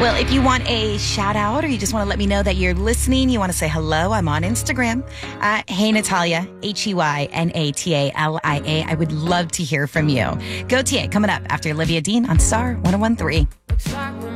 Well, if you want a shout out or you just want to let me know that you're listening, you want to say hello, I'm on Instagram at Hey Natalia, HeyNatalia. I would love to hear from you. Go TA coming up after Olivia Dean on Star 101.3.